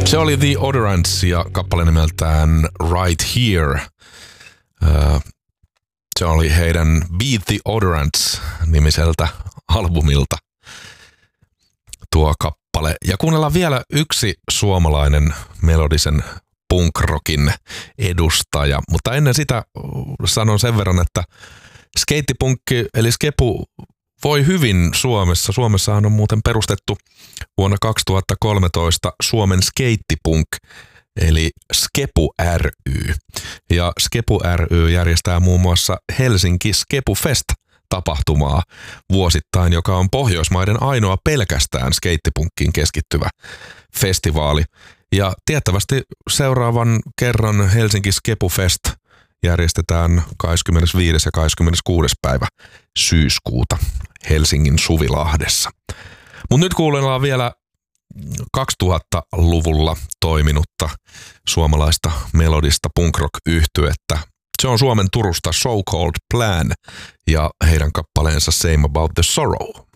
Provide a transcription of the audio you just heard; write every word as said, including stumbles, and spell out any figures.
Se oli The Odorants ja kappale nimeltään Right Here. Se oli heidän Beat the Odorants -nimiseltä albumilta tuo kappale. Ja kuunnellaan vielä yksi suomalainen melodisen punkrockin edustaja. Mutta ennen sitä sanon sen verran, että skeittipunkki eli skepu voi hyvin Suomessa. Suomessahan on muuten perustettu vuonna kaksituhattakolmetoista Suomen skeittipunk eli Skepu ry. Ja Skepu ry järjestää muun muassa Helsinki Skepu Fest-tapahtumaa vuosittain, joka on Pohjoismaiden ainoa pelkästään skeittipunkkiin keskittyvä festivaali. Ja tiettävästi seuraavan kerran Helsinki Skepu Fest järjestetään kahdeskymmenesviides ja kahdeskymmeneskuudes päivä syyskuuta Helsingin Suvilahdessa. Mutta nyt kuunnellaan vielä kaksituhattaluvulla toiminutta suomalaista melodista punkrock-yhtyettä. Se on Suomen Turusta So Called Plan ja heidän kappaleensa Same About the Sorrow.